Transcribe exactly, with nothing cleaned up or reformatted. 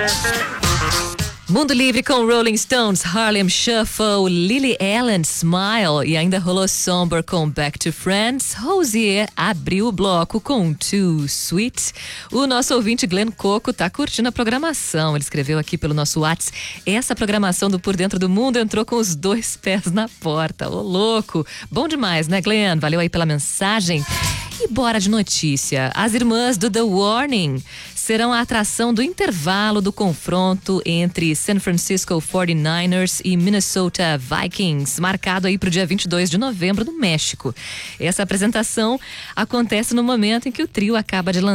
Mundo Livre com Rolling Stones, Harlem Shuffle, Lily Allen, Smile e ainda rolou Somber com Back to Friends. Rosier abriu o bloco com Too Sweet. O nosso ouvinte Glenn Coco tá curtindo a programação. Ele escreveu aqui pelo nosso WhatsApp: essa programação do Por Dentro do Mundo entrou com os dois pés na porta. Ô louco! Bom demais, né, Glenn? Valeu aí pela mensagem. E bora de notícia. As irmãs do The Warning serão a atração do intervalo do confronto entre San Francisco forty-niners e Minnesota Vikings, marcado aí para o dia vinte e dois de novembro no México. Essa apresentação acontece no momento em que o trio acaba de lançar